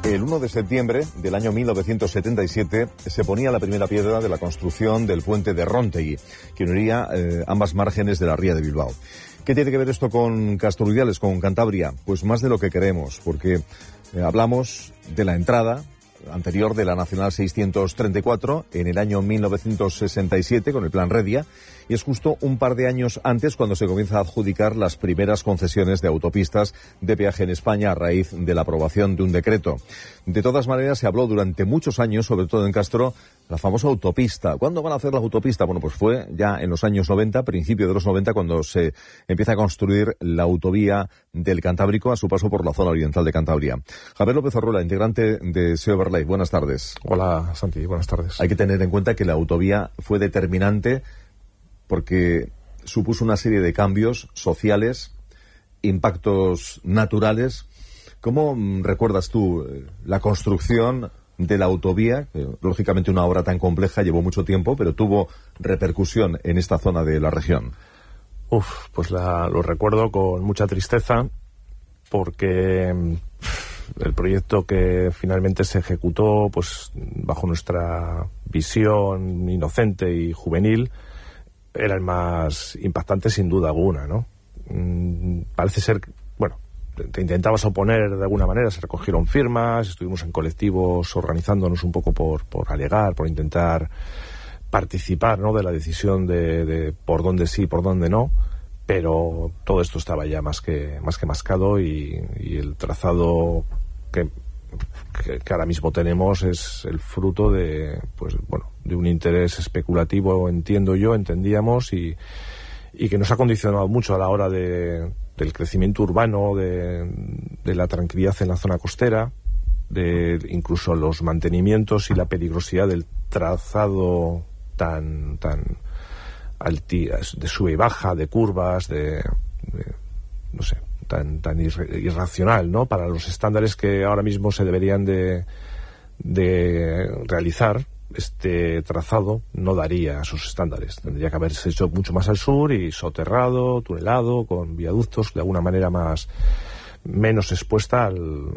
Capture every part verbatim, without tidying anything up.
El uno de septiembre del año mil novecientos setenta y siete se ponía la primera piedra de la construcción del puente de Róntegui, que uniría eh, ambas márgenes de la ría de Bilbao. ¿Qué tiene que ver esto con Castrorubiales, con Cantabria? Pues más de lo que queremos, porque eh, hablamos de la entrada anterior de la Nacional seiscientos treinta y cuatro en el año mil novecientos sesenta y siete con el Plan Redia, y es justo un par de años antes cuando se comienza a adjudicar las primeras concesiones de autopistas de peaje en España a raíz de la aprobación de un decreto. De todas maneras, se habló durante muchos años, sobre todo en Castro, la famosa autopista. ¿Cuándo van a hacer la autopista? Bueno, pues fue ya en los años noventa, principio de los noventa, cuando se empieza a construir la autovía del Cantábrico a su paso por la zona oriental de Cantabria. Javier López Orruela, integrante de S E O Overlay. Buenas tardes. Hola, Santi. Buenas tardes. Hay que tener en cuenta que la autovía fue determinante porque supuso una serie de cambios sociales, impactos naturales. ¿Cómo recuerdas tú la construcción de la autovía? Que, lógicamente, una obra tan compleja llevó mucho tiempo, pero tuvo repercusión en esta zona de la región. Uf, pues la, lo recuerdo con mucha tristeza, porque el proyecto que finalmente se ejecutó, pues bajo nuestra visión inocente y juvenil, era el más impactante sin duda alguna, ¿no? Mm, parece ser, bueno, te intentabas oponer de alguna manera, se recogieron firmas, estuvimos en colectivos organizándonos un poco por, por alegar, por intentar participar, ¿no?, de la decisión de, de por dónde sí, por dónde no, pero todo esto estaba ya más que más que mascado, y, y el trazado que, que, que ahora mismo tenemos es el fruto de, pues bueno, de un interés especulativo, entiendo yo, entendíamos, y, y que nos ha condicionado mucho a la hora de, del crecimiento urbano, de, de la tranquilidad en la zona costera, de incluso los mantenimientos y la peligrosidad del trazado tan tan alti, de sube y baja, de curvas, de, de no sé, tan tan irracional, ¿no?, para los estándares que ahora mismo se deberían de, de realizar. Este trazado no daría esos estándares. Tendría que haberse hecho mucho más al sur y soterrado, tunelado, con viaductos, de alguna manera más menos expuesta al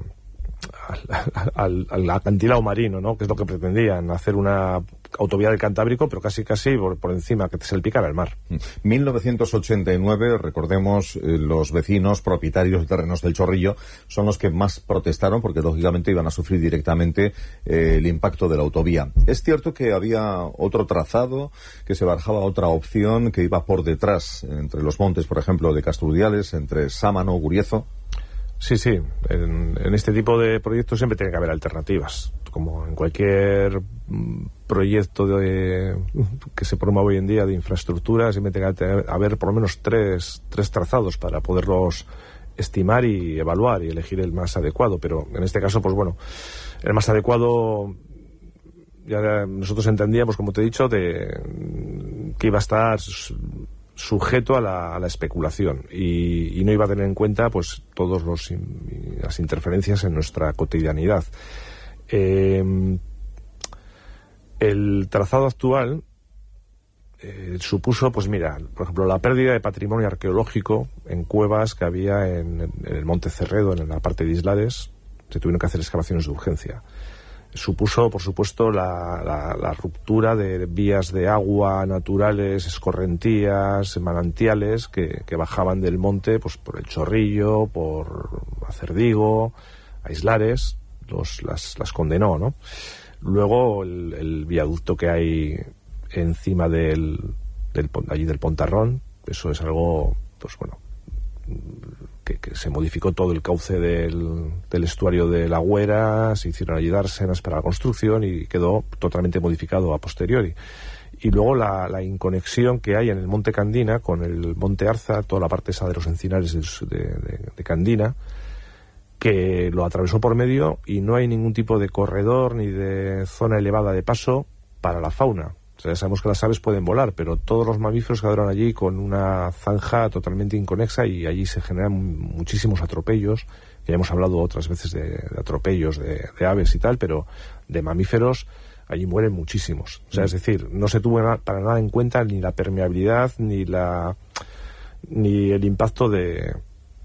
Al, al, al acantilado marino, ¿no?, que es lo que pretendían, hacer una autovía del Cantábrico, pero casi casi por, por encima, que te salpicara el mar. mil novecientos ochenta y nueve, recordemos, eh, los vecinos propietarios de terrenos del Chorrillo son los que más protestaron, porque lógicamente iban a sufrir directamente eh, el impacto de la autovía. Es cierto que había otro trazado, que se barajaba otra opción que iba por detrás, entre los montes, por ejemplo, de Castrorubiales, entre Sámano, Guriezo. Sí, sí. En, en este tipo de proyectos siempre tiene que haber alternativas. Como en cualquier proyecto de, que se promueve hoy en día de infraestructura, siempre tiene que haber por lo menos tres, tres trazados para poderlos estimar y evaluar y elegir el más adecuado. Pero en este caso, pues bueno, el más adecuado, ya nosotros entendíamos, como te he dicho, de que iba a estar sujeto a la, a la especulación, y, y no iba a tener en cuenta pues todos los las interferencias en nuestra cotidianidad. Eh, el trazado actual eh, supuso, pues mira, por ejemplo, la pérdida de patrimonio arqueológico en cuevas que había en, en el Monte Cerredo, en la parte de Islares. Se tuvieron que hacer excavaciones de urgencia. Supuso, por supuesto, la, la, la ruptura de vías de agua naturales, escorrentías, manantiales que, que bajaban del monte, pues por el Chorrillo, por Acerdigo, a Islares, los, las, las condenó, ¿no? Luego el, el viaducto que hay encima del, del allí del Pontarrón, eso es algo, pues bueno, Que, que se modificó todo el cauce del, del estuario de la Güera, se hicieron allí dársenas para la construcción y quedó totalmente modificado a posteriori. Y luego la, la inconexión que hay en el Monte Candina con el Monte Arza, toda la parte esa de los encinares de, de, de, de Candina, que lo atravesó por medio, y no hay ningún tipo de corredor ni de zona elevada de paso para la fauna. O sea, ya sabemos que las aves pueden volar, pero todos los mamíferos quedaron allí con una zanja totalmente inconexa, y allí se generan muchísimos atropellos, que ya hemos hablado otras veces de, de atropellos de, de aves y tal, pero de mamíferos allí mueren muchísimos. O sea, es decir, no se tuvo para nada en cuenta ni la permeabilidad ni la ni el impacto de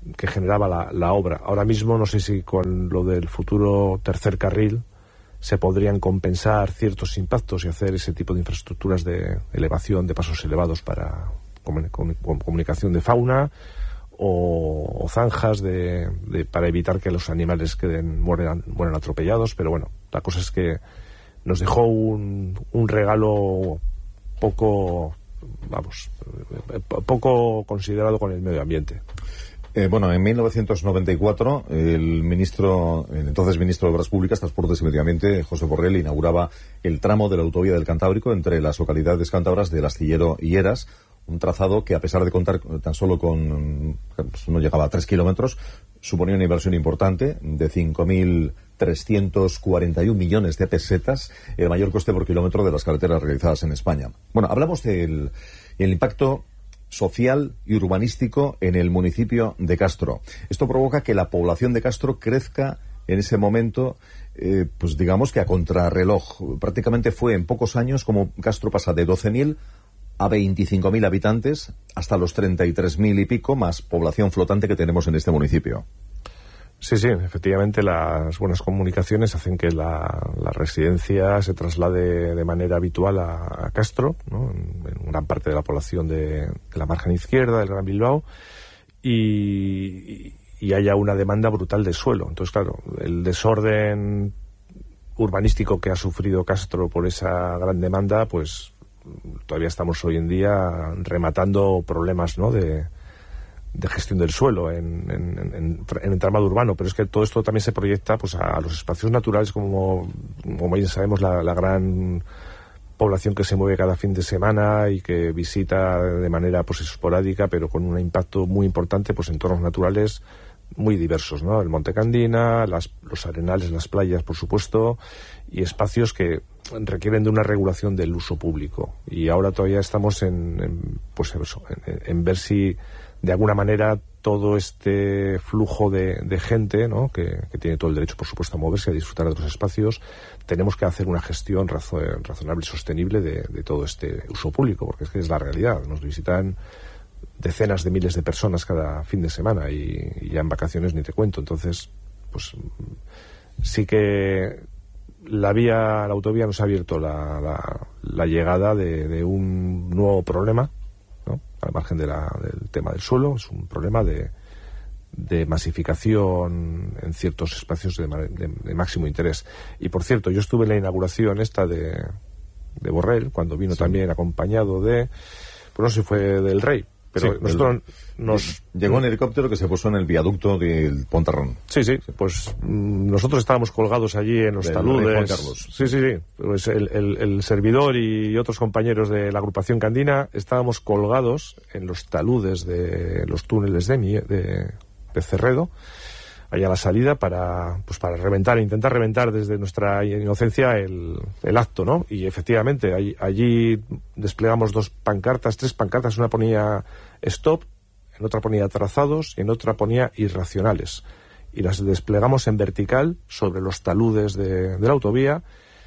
que generaba la, la obra. Ahora mismo no sé si con lo del futuro tercer carril se podrían compensar ciertos impactos y hacer ese tipo de infraestructuras de elevación, de pasos elevados para comun- comun- comunicación de fauna o, o zanjas de, de, para evitar que los animales queden mueran, mueran atropellados. Pero bueno, la cosa es que nos dejó un, un regalo poco, vamos, poco considerado con el medio ambiente. Eh, bueno, en mil novecientos noventa y cuatro, el ministro, el entonces ministro de Obras Públicas, Transportes y Medio Ambiente, José Borrell, inauguraba el tramo de la autovía del Cantábrico entre las localidades cántabras del Astillero y Heras, un trazado que, a pesar de contar tan solo con, pues, no llegaba a tres kilómetros, suponía una inversión importante de cinco mil trescientos cuarenta y un millones de pesetas, el mayor coste por kilómetro de las carreteras realizadas en España. Bueno, hablamos del el impacto social y urbanístico en el municipio de Castro. Esto provoca que la población de Castro crezca en ese momento, eh, pues digamos que a contrarreloj. Prácticamente fue en pocos años como Castro pasa de doce mil a veinticinco mil habitantes hasta los treinta y tres mil y pico, más población flotante que tenemos en este municipio. Sí, sí, efectivamente las buenas comunicaciones hacen que la, la residencia se traslade de manera habitual a, a Castro, ¿no? en, en gran parte de la población de, de la margen izquierda del Gran Bilbao, y, y haya una demanda brutal de suelo. Entonces, claro, el desorden urbanístico que ha sufrido Castro por esa gran demanda, pues todavía estamos hoy en día rematando problemas, ¿no?, de de gestión del suelo en, en, en, en el entramado urbano. Pero es que todo esto también se proyecta pues a los espacios naturales, como, como bien sabemos, la, la gran población que se mueve cada fin de semana y que visita de manera pues esporádica, pero con un impacto muy importante, pues entornos naturales muy diversos, ¿no? El Monte Candina, las, los arenales, las playas, por supuesto, y espacios que requieren de una regulación del uso público. Y ahora todavía estamos en, en pues eso, en, en ver si de alguna manera todo este flujo de, de gente, ¿no?, que, que tiene todo el derecho, por supuesto, a moverse, a disfrutar de otros espacios, tenemos que hacer una gestión razo, razonable y sostenible de, de todo este uso público, porque es que es la realidad. Nos visitan decenas de miles de personas cada fin de semana y, y ya en vacaciones ni te cuento. Entonces, pues sí que la vía, la autovía nos ha abierto la, la, la llegada de, de un nuevo problema, ¿no?, al margen de la, del tema del suelo. Es un problema de, de masificación en ciertos espacios de, de, de máximo interés. Y por cierto, yo estuve en la inauguración esta de, de Borrell, cuando vino, sí, también acompañado de, pues no sé si fue del Rey, pero sí, nosotros el, nos... Llegó un helicóptero que se puso en el viaducto del Pontarrón. Sí, sí, pues mm, nosotros estábamos colgados allí en los del taludes. Juan Carlos. Sí, sí, sí. Pues el, el, el servidor y otros compañeros de la agrupación Candina estábamos colgados en los taludes de los túneles de, de, de Cerredo, allá a la salida, para pues para reventar, intentar reventar desde nuestra inocencia el, el acto, ¿no? Y efectivamente, allí, allí desplegamos dos pancartas, tres pancartas. Una ponía stop, en otra ponía trazados y en otra ponía irracionales. Y las desplegamos en vertical sobre los taludes de, de la autovía,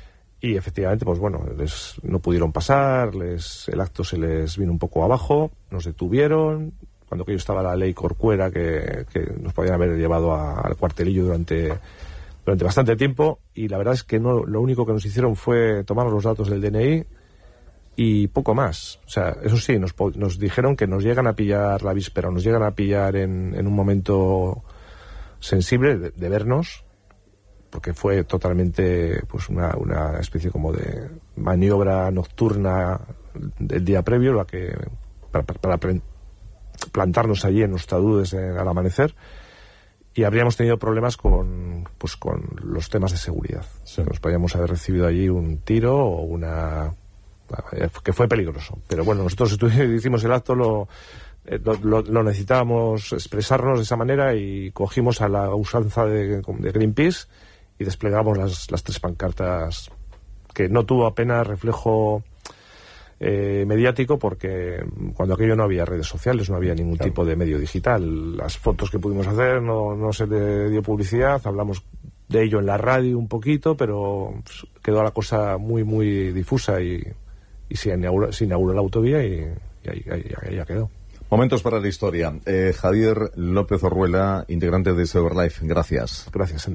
y efectivamente, pues bueno, les, no pudieron pasar, les, el acto se les vino un poco abajo, nos detuvieron. Cuando aquello estaba la ley Corcuera, que, que nos podían haber llevado a, al cuartelillo durante, durante bastante tiempo, y la verdad es que no, lo único que nos hicieron fue tomar los datos del D N I y poco más. O sea, eso sí, nos, nos dijeron que nos llegan a pillar la víspera, nos llegan a pillar en, en un momento sensible de, de vernos, porque fue totalmente pues una, una especie como de maniobra nocturna del día previo, la que para, para, para plantarnos allí en los taludes al amanecer, y habríamos tenido problemas con pues con los temas de seguridad. Sí. Nos podíamos haber recibido allí un tiro o una... que fue peligroso. Pero bueno, nosotros hicimos el acto, lo, lo, lo necesitábamos expresarnos de esa manera, y cogimos a la usanza de, de Greenpeace y desplegamos las, las tres pancartas, que no tuvo apenas reflejo Eh, mediático, porque cuando aquello no había redes sociales, no había ningún claro. tipo de medio digital. Las fotos que pudimos hacer no, no se le dio publicidad, hablamos de ello en la radio un poquito, pero pues, quedó la cosa muy muy difusa, y, y se, inauguró, se inauguró la autovía y, y ahí, ahí, ahí ya quedó. Momentos para la historia. Eh, Javier López Orruela, integrante de Cyberlife, gracias. Gracias, Santiago.